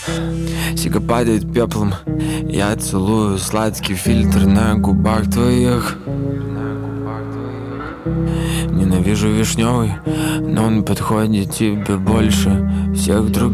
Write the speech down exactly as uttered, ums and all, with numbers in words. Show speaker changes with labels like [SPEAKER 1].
[SPEAKER 1] Сига падает пеплом. Я целую сладкий фильтр на губах твоих. Ненавижу вишневый, но он подходит тебе больше всех других.